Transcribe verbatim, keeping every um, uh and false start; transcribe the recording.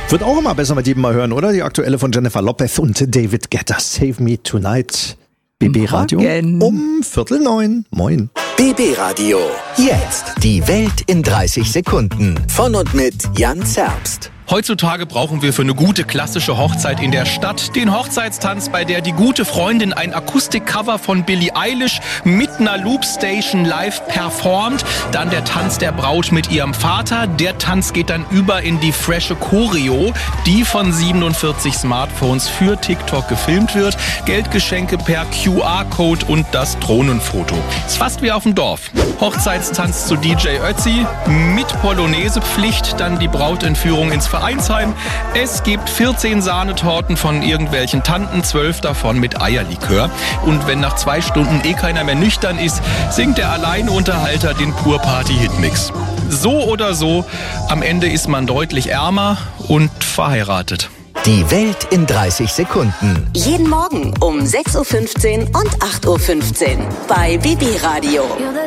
Wird auch immer besser mit jedem Mal hören, oder? Die aktuelle von Jennifer Lopez und David Guetta. Save Me Tonight. B B Radio Morgen. um Viertel neun. Moin. B B Radio. Jetzt die Welt in dreißig Sekunden. Von und mit Jan Zerbst. Heutzutage brauchen wir für eine gute klassische Hochzeit in der Stadt den Hochzeitstanz, bei der die gute Freundin ein Akustikcover von Billie Eilish mit einer Loopstation live performt. Dann der Tanz der Braut mit ihrem Vater. Der Tanz geht dann über in die frische Choreo, die von siebenundvierzig Smartphones für TikTok gefilmt wird. Geldgeschenke per Q R-Code und das Drohnenfoto. Ist fast wie auf dem Dorf. Hochzeitstanz zu D J Ötzi mit Polonaise-Pflicht, dann die Brautentführung ins Vereinsheim. Es gibt vierzehn Sahnetorten von irgendwelchen Tanten, zwölf davon mit Eierlikör. Und wenn nach zwei Stunden eh keiner mehr nüchtern ist, singt der Alleinunterhalter den Pur-Party-Hitmix. So oder so, am Ende ist man deutlich ärmer und verheiratet. Die Welt in dreißig Sekunden. Jeden Morgen um sechs Uhr fünfzehn und acht Uhr fünfzehn bei B B Radio.